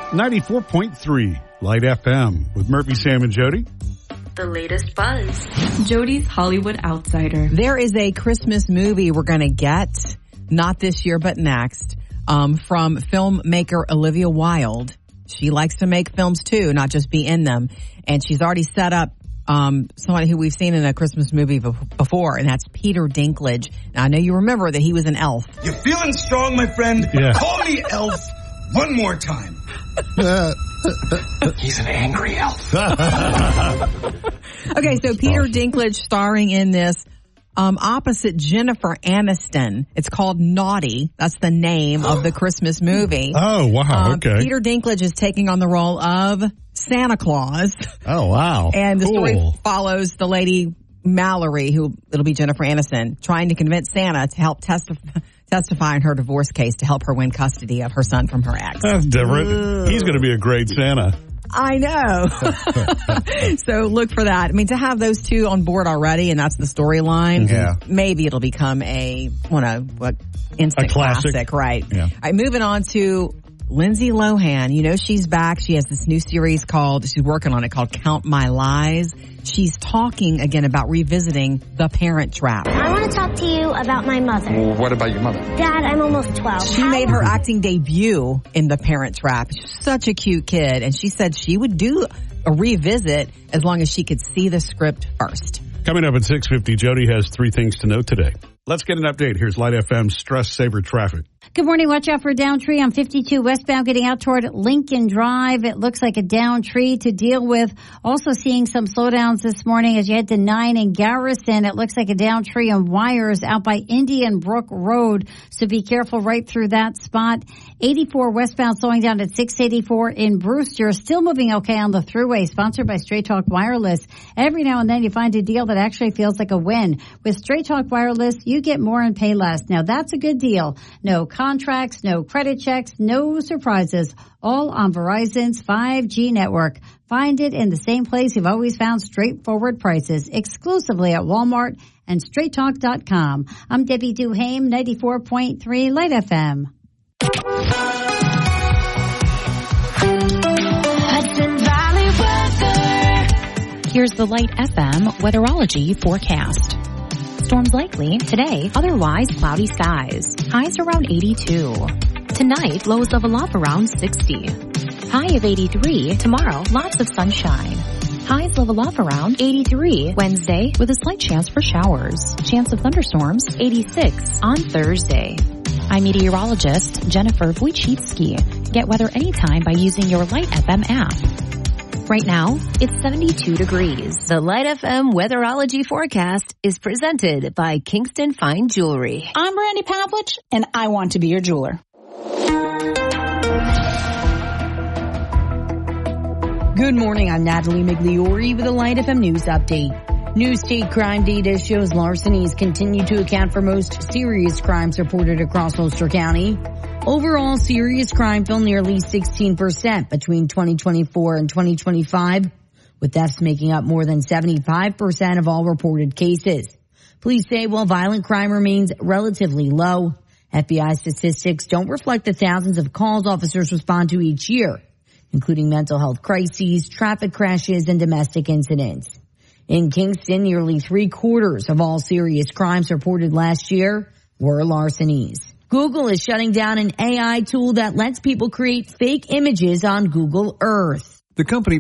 94.3 Light FM with Murphy, Sam, and Jody. The latest buzz. Jody's Hollywood Outsider. There is a Christmas movie we're going to get, not this year, but next, from filmmaker Olivia Wilde. She likes to make films too, not just be in them. And she's already set up somebody who we've seen in a Christmas movie before, and that's Peter Dinklage. Now, I know you remember that he was an elf. You feeling strong, my friend? Yeah. Call me elf one more time. He's an angry elf. Okay, so Peter Dinklage starring in this opposite Jennifer Aniston. It's called Naughty. That's the name of the Christmas movie. Oh, wow. Okay. Peter Dinklage is taking on the role of Santa Claus. Oh, wow. And the Cool. story follows the lady Mallory, who it'll be Jennifer Aniston, trying to convince Santa to help testify in her divorce case to help her win custody of her son from her ex. That's different. He's going to be a great Santa. I know. So look for that. I mean, to have those two on board already, and that's the storyline. Yeah. Maybe it'll become instant A classic. Right. Yeah. All right, moving on to Lindsay Lohan. You know, she's back. She has this new series she's working on it called Count My Lies. She's talking again about revisiting The Parent Trap. I want to talk to you about my mother. Well, what about your mother? Dad, I'm almost 12. She made her acting debut in The Parent Trap. She's such a cute kid, and she said she would do a revisit as long as she could see the script first. Coming up at 6:50, Jody has 3 things to note today. Let's get an update. Here's Light FM Stress Saver Traffic. Good morning. Watch out for a down tree on 52 westbound getting out toward Lincoln Drive. It looks like a down tree to deal with. Also seeing some slowdowns this morning as you head to 9 in Garrison. It looks like a down tree on wires out by Indian Brook Road. So be careful right through that spot. 84 westbound slowing down at 684 in Brewster. Still moving okay on the thruway, sponsored by Straight Talk Wireless. Every now and then you find a deal that actually feels like a win. With Straight Talk Wireless, you get more and pay less. Now that's a good deal. No contracts, no credit checks, no surprises. All on Verizon's 5G network. Find it in the same place you've always found straightforward prices, exclusively at Walmart and StraightTalk.com. I'm Debbie Duhame, 94.3 Light FM. Hudson Valley weather. Here's the Light FM weatherology forecast. Storms likely today, otherwise cloudy skies. Highs around 82. Tonight, lows level off around 60. High of 83. Tomorrow, lots of sunshine. Highs level off around 83 Wednesday with a slight chance for showers. Chance of thunderstorms 86 on Thursday. I'm meteorologist Jennifer Wojcicki. Get weather anytime by using your Light FM app. Right now, it's 72 degrees. The Light FM weatherology forecast is presented by Kingston Fine Jewelry. I'm Brandy Pavlich, and I want to be your jeweler. Good morning, I'm Natalie Migliori with a Light FM News Update. New state crime data shows larcenies continue to account for most serious crimes reported across Ulster County. Overall, serious crime fell nearly 16% between 2024 and 2025, with thefts making up more than 75% of all reported cases. Police say while violent crime remains relatively low, FBI statistics don't reflect the thousands of calls officers respond to each year, including mental health crises, traffic crashes, and domestic incidents. In Kingston, nearly 3/4 of all serious crimes reported last year were larcenies. Google is shutting down an AI tool that lets people create fake images on Google Earth. The company